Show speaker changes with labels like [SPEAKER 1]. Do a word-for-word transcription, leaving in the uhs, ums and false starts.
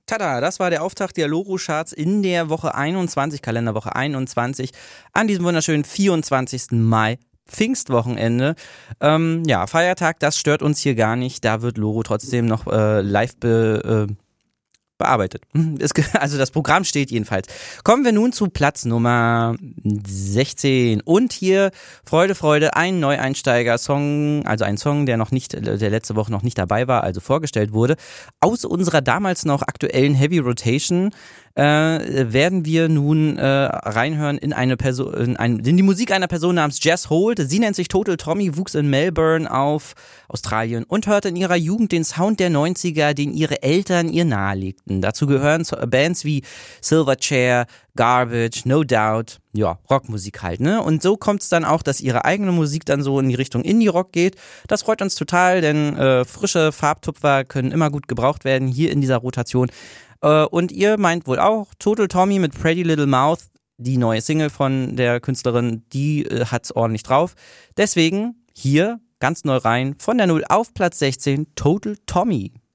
[SPEAKER 1] Tada, das war der Auftakt der Loro-Charts in der Woche einundzwanzig, Kalenderwoche einundzwanzig, an diesem wunderschönen vierundzwanzigsten Mai. Pfingstwochenende. Ähm, ja, Feiertag, das stört uns hier gar nicht. Da wird Loro trotzdem noch äh, live be, äh, bearbeitet. Es, also das Programm steht jedenfalls. Kommen wir nun zu Platz Nummer sechzehn. Und hier, Freude, Freude, ein Neueinsteiger-Song, also ein Song, der noch nicht, der letzte Woche noch nicht dabei war, also vorgestellt wurde. Aus unserer damals noch aktuellen Heavy Rotation äh, werden wir nun äh, reinhören in eine Person, in, ein, in die Musik einer Person namens Jess Holt. Sie nennt sich Total Tommy, wuchs in Melbourne auf, Australien, und hörte in ihrer Jugend den Sound der neunziger, den ihre Eltern ihr nahelegten. Dazu gehören Bands wie Silverchair, Garbage, No Doubt, ja, Rockmusik halt, ne? Und so kommt es dann auch, dass ihre eigene Musik dann so in die Richtung Indie-Rock geht. Das freut uns total, denn äh, frische Farbtupfer können immer gut gebraucht werden hier in dieser Rotation. Äh, und ihr meint wohl auch, Total Tommy mit Pretty Little Mouth, die neue Single von der Künstlerin, die äh, hat's ordentlich drauf. Deswegen hier ganz neu rein, von der Null auf Platz sechzehn, Total Tommy.